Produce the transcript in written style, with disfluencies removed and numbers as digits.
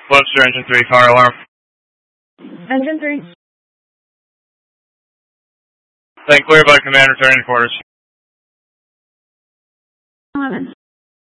Webster, engine 3, fire alarm. Engine 3. Then clear by command, returning to quarters. 11.